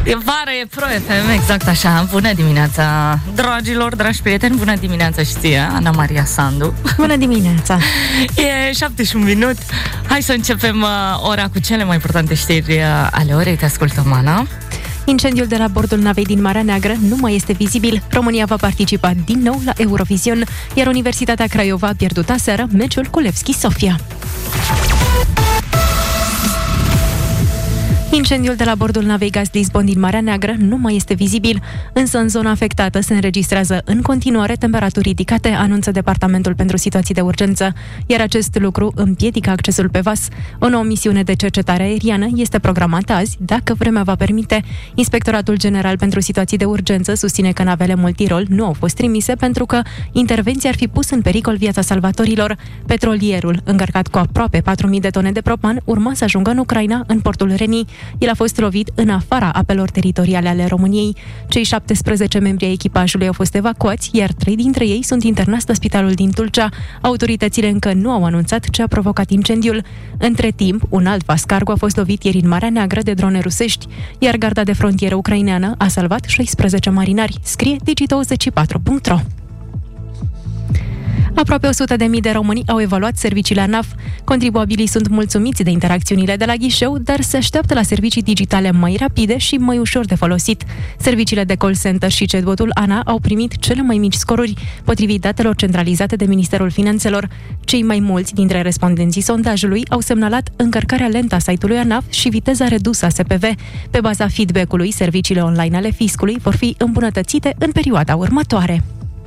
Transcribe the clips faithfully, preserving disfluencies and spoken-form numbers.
E vară, e Pro F M, exact așa. Bună dimineața, dragilor, dragi prieteni. Bună dimineața și ție, Ana Maria Sandu. Bună dimineața. E șapte și un minut. Hai să începem uh, ora cu cele mai importante știri uh, ale orei. Te ascultăm, Ana. Incendiul de la bordul navei din Marea Neagră nu mai este vizibil. România va participa din nou la Eurovision, iar Universitatea Craiova a pierdut aseară meciul cu Levski Sofia. Incendiul de la bordul navei Gaz Lisbon din Marea Neagră nu mai este vizibil, însă în zona afectată se înregistrează în continuare temperaturi ridicate, anunță Departamentul pentru Situații de Urgență, iar acest lucru împiedică accesul pe vas. O nouă misiune de cercetare aeriană este programată azi, dacă vremea va permite. Inspectoratul General pentru Situații de Urgență susține că navele multirol nu au fost trimise pentru că intervenția ar fi pus în pericol viața salvatorilor. Petrolierul, încărcat cu aproape patru mii de tone de propan, urma să ajungă în Ucraina, în portul Reni. El a fost lovit în afara apelor teritoriale ale României. Cei șaptesprezece membri ai echipajului au fost evacuați, iar trei dintre ei sunt internați la spitalul din Tulcea. Autoritățile încă nu au anunțat ce a provocat incendiul. Între timp, un alt vas cargo a fost lovit ieri în Marea Neagră de drone rusești, iar garda de frontieră ucraineană a salvat șaisprezece marinari, scrie digi douăzeci și patru punct ro. Aproape o sută de mii de români au evaluat serviciile ANAF. Contribuabilii sunt mulțumiți de interacțiunile de la ghișeu, dar se așteaptă la servicii digitale mai rapide și mai ușor de folosit. Serviciile de call center și chatbot-ul ANA au primit cele mai mici scoruri, potrivit datelor centralizate de Ministerul Finanțelor. Cei mai mulți dintre respondenții sondajului au semnalat încărcarea lentă a site-ului ANAF și viteza redusă a S P V. Pe baza feedback-ului, serviciile online ale fiscului vor fi îmbunătățite în perioada următoare.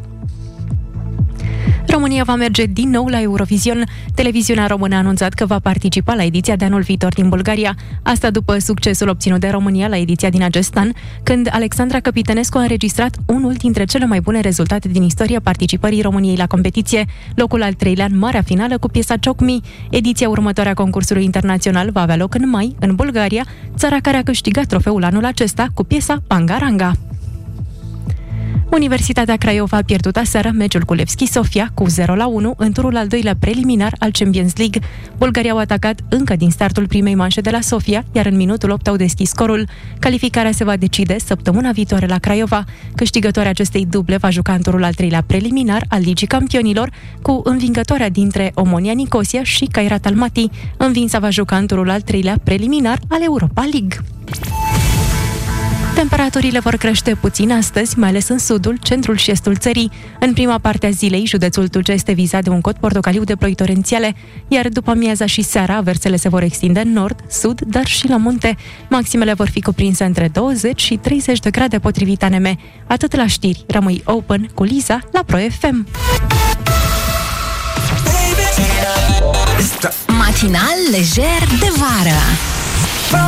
România va merge din nou la Eurovision. Televiziunea română a anunțat că va participa la ediția de anul viitor din Bulgaria. Asta după succesul obținut de România la ediția din acest an, când Alexandra Căpitănescu a înregistrat unul dintre cele mai bune rezultate din istoria participării României la competiție, locul al treilea în marea finală cu piesa Ciok Mi. Ediția următoare a concursului internațional va avea loc în mai, în Bulgaria, țara care a câștigat trofeul anul acesta cu piesa Pangaranga. Universitatea Craiova a pierdut aseară meciul cu Levski Sofia cu zero la unu în turul al doilea preliminar al Champions League. Bulgarii au atacat încă din startul primei manșe de la Sofia, iar în minutul opt au deschis scorul. Calificarea se va decide săptămâna viitoare la Craiova. Câștigătoarea acestei duble va juca în turul al treilea preliminar al Ligii Campionilor cu învingătoarea dintre Omonia Nicosia și Kairat Almaty. Învinsa va juca în turul al treilea preliminar al Europa League. Temperaturile vor crește puțin astăzi, mai ales în sudul, centrul și estul țării. În prima parte a zilei, județul Tulcea este vizat de un cod portocaliu de ploi torențiale, iar după amiaza și seara, aversele se vor extinde în nord, sud, dar și la munte. Maximele vor fi cuprinse între douăzeci și treizeci de grade potrivit A N M. Atât la știri, rămâi open cu Liza la Pro F M. Matinal lejer de vară.